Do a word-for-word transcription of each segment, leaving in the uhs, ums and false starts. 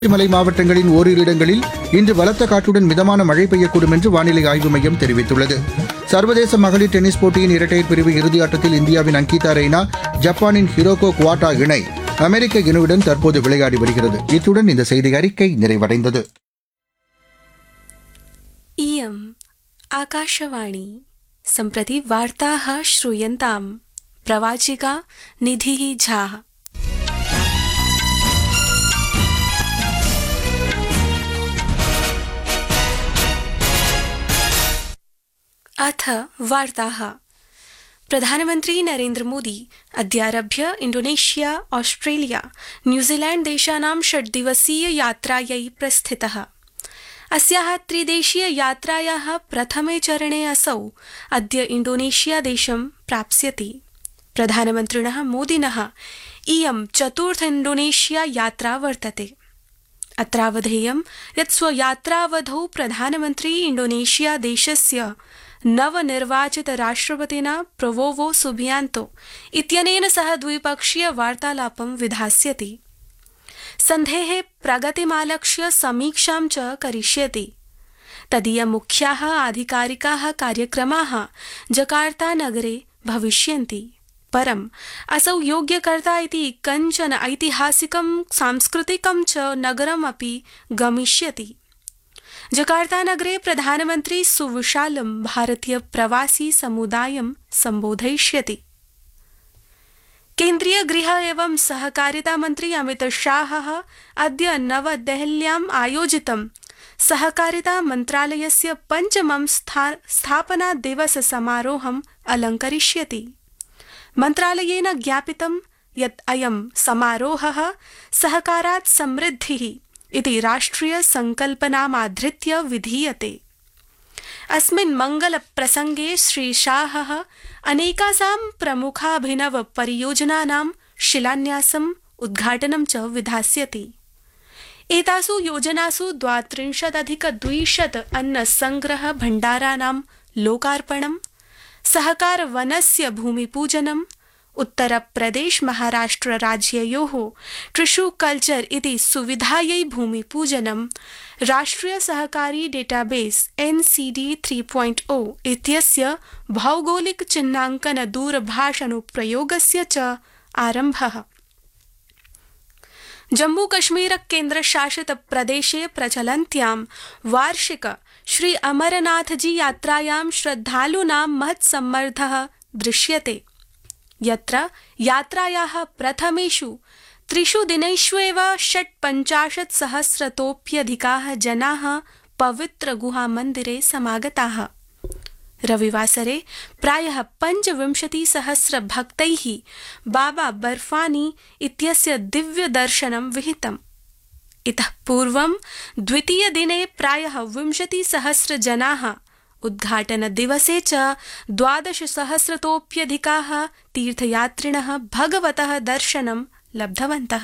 மலை மாவட்டங்களின் ஓரிரு இடங்களில் இன்று பலத்த காற்றுடன் மிதமான மழை பெய்யக்கூடும் என்று வானிலை ஆய்வு மையம் தெரிவித்துள்ளது. சர்வதேச மகளிர் டென்னிஸ் போட்டியின் இரட்டையர் பிரிவு இறுதியாட்டத்தில் இந்தியாவின் அங்கிதா ரெய்னா, ஜப்பானின் ஹிரோகோ குவாட்டா இணை அமெரிக்க இணையுடன் தற்போது விளையாடி வருகிறது. இத்துடன் இந்த செய்தி அறிக்கை நிறைவடைந்தது. इयम् आकाशवाणी सम्प्रति वार्ताः श्रूयन्ताम्. प्रवाचिका निधिः झा. अथ वार्ताः. प्रधानमन्त्री नरेन्द्र मोदी अद्यारभ्य इंडोनेशिया, ऑस्ट्रेलिया, न्यूजीलैंड देशानां षड्दिवसीय यात्रायै प्रस्थितः. अस्याः त्रिदेशीय यात्रायाः प्रथमे चरणे असौ अद्य इंडोनेशिया देशं प्राप्स्यति. प्रधानमन्त्रिणः मोदिनः इयं चतुर्थ इंडोनेशिया यात्रा वर्तते. अत्रावधेयं यत् स्वयात्रावधौ प्रधानमन्त्री इंडोनेशिया देशस्य नवनिर्वाचित राष्ट्रपतिना प्रबोवो सुबियांतो इत्यनेन सह द्विपक्षीय वार्तालापं विधास्यति. सन्धेः प्रगतिमालक्ष्य समीक्षां च करिष्यति. तदीय मुख्याः आधिकारिकाः कार्यक्रमाः जकार्ता नगरे भविष्यन्ति. परम् असौ योग्यकर्ता इति कञ्चन ऐतिहासिकं सांस्कृतिकं च नगरमपि गमिष्यति. जकार्ता नगरे प्रधानमन्त्री सुविशालं भारतीय प्रवासी समुदायं सम्बोधयिष्यति. केन्द्रीय गृह एवं सहकारिता मन्त्री अमित शाहः अद्य नवदेहल्याम् आयोजितं सहकारिता मन्त्रालयस्य पञ्चमं स्थापना दिवस समारोहम् अलङ्करिष्यति. मन्त्रालयेन ज्ञापितं यत् अयं समारोहः सहकारात् समृद्धिः इति राष्ट्रिय संकल्पनामाधृत्य विधीयते. अस्मिन् मंगल प्रसंगे श्री शाहः अनेकासां प्रमुखाभिनव परियोजनानां शिलान्यासम् उद्घाटनं च विधास्यति. एतासु योजनासु द्वात्रिंशदधिकद्विशत अन्न संग्रह भण्डाराणां लोकार्पणं, सहकार वनस्य भूमिपूजनम्, उत्तर प्रदेश महाराष्ट्र राज्ययोः ट्रिशु कल्चर इति सुविधायै भूमिपूजनं, राष्ट्रिय सहकारी database N C D three point ओ इत्यस्य भौगोलिक चिह्नाङ्कन दूरभाषानुप्रयोगस्य च आरम्भः. जम्मू कश्मीर केन्द्रशासित प्रदेशे प्रचलन्त्यां वार्षिक श्री अमरनाथजी यात्रायां श्रद्धालूनां महत्सम्मर्दः दृश्यते. यत्र यात्रायाः प्रथमेषु त्रिषु दिनेषु एव षट्पञ्चाशत् सहस्रतोऽप्यधिकाः जनाः पवित्र गुहामन्दिरे समागताः. रविवासरे प्रायः पञ्चविंशतिसहस्र भक्तैः बाबा बर्फानी इत्यस्य दिव्य दर्शनं विहितम्. इतः पूर्वं द्वितीय दिने प्रायः विंशतिसहस्र जनाः, उद्घाटन दिवसे च द्वादशसहस्रतोऽप्यधिकाः तीर्थयात्रिणः भगवतः दर्शनं लब्धवन्तः.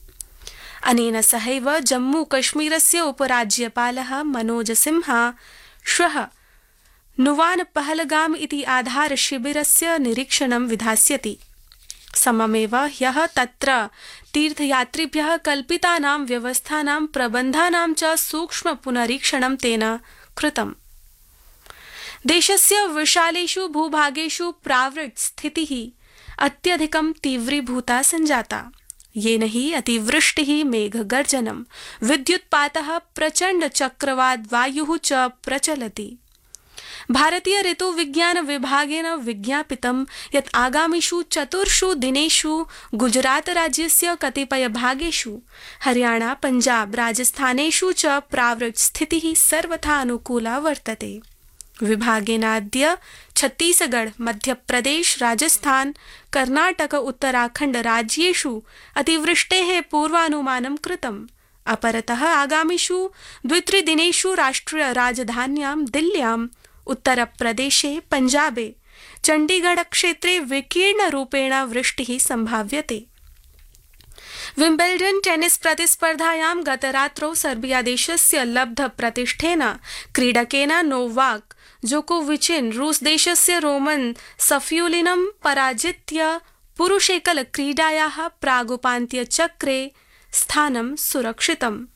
अनेन सहैव जम्मू कश्मीरस्य उपराज्यपालः मनोज सिन्हा श्वः नुवान पहलगाम इति आधार शिबिरस्य निरीक्षणं विधास्यति. सममेव ह्यः तत्र तीर्थयात्रिभ्यः कल्पितानां व्यवस्थानां प्रबन्धानां च सूक्ष्म पुनरीक्षणं तेन कृतम्. देशस्य विशालेषु भूभागेषु प्रावृट् स्थितिः अत्यधिकं तीव्रीभूता सञ्जाता, येन हि अतिवृष्टिः, मेघगर्जनं, विद्युत्पातः, प्रचण्ड चक्रवात वायुः च प्रचलति. भारतीय ऋतुविज्ञान विभागेन विज्ञापितं यत् आगामिषु चतुर्षु दिनेषु गुजरात राज्यस्य कतिपय भागेषु, हरियाणा, पंजाब, राजस्थानेषु च प्रावृट् स्थितिः सर्वथा अनुकूला वर्तते. विभागेनाद्य छत्तीसगढ़, मध्यप्रदेश, राजस्थान, कर्नाटक, उत्तराखण्ड राज्येषु अतिवृष्टेः पूर्वानुमानं कृतम्. अपरतः आगामिषु द्वित्रिदिनेषु राष्ट्रिय राजधान्यां दिल्ल्यां, उत्तरप्रदेशे, पंजाबे, चण्डीगढ़ क्षेत्रे विकीर्णरूपेण वृष्टिः संभाव्यते. विम्बल्डन् टेनिस प्रतिस्पर्धायां गतरात्रौ सर्बिया देशस्य लब्ध प्रतिष्ठेन क्रीडकेन नोवाक जोकोविचेन रूस देशस्य रोमन सफियुलिनं पराजित्य पुरुषेकल क्रीडायाः प्रागुपान्त्यचक्रे स्थानं सुरक्षितम्.